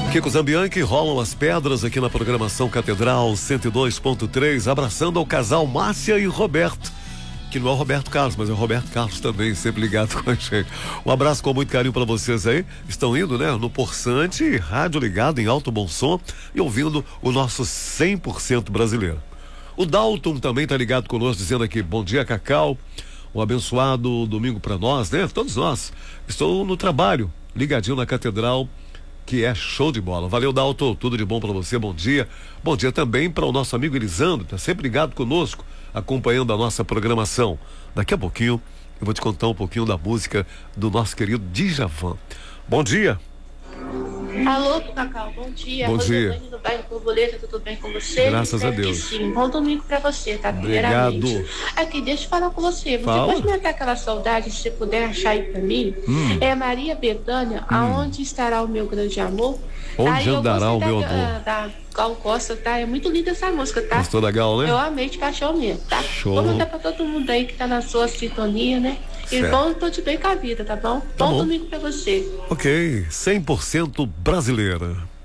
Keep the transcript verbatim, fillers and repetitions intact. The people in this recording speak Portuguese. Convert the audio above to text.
Kiko Zambianchi, rolam as pedras aqui na programação Catedral cento e dois ponto três, abraçando ao casal Márcia e Roberto, que não é o Roberto Carlos, mas é o Roberto Carlos também, sempre ligado com a gente. Um abraço com muito carinho para vocês aí. Estão indo, né, no Porsante, rádio ligado em alto bom som e ouvindo o nosso cem por cento brasileiro. O Dalton também tá ligado conosco, dizendo aqui, bom dia, Cacau, um abençoado domingo para nós, né, todos nós. Estou no trabalho, ligadinho na Catedral, que é show de bola. Valeu, Dalton, tudo de bom para você, bom dia. Bom dia também para o nosso amigo Elisandro, tá sempre ligado conosco, acompanhando a nossa programação. Daqui a pouquinho eu vou te contar um pouquinho da música do nosso querido Djavan. Bom dia. Alô, Cacau, bom dia. Bom Rosilene dia. do bairro Borboleta, tudo bem com você? Graças Espero a Deus. Que sim, bom domingo pra você, tá? Obrigado. Primeiramente. Aqui, deixa eu falar com você. Você Fala. pode matar aquela saudade, se você puder achar aí pra mim? Hum. É Maria Bethânia, hum. Aonde estará o meu grande amor? Onde tá? andará o da, meu da, amor? Da Gal Costa, tá? É muito linda essa música, tá? Gostou da Gal, né? Eu amei de paixão mesmo, tá? Show. Vou mandar pra todo mundo aí que tá na sua sintonia, né? E Certo. bom, tô de bem com a vida, tá bom? Tá bom bom. domingo pra você. Ok, cem por cento brasileira.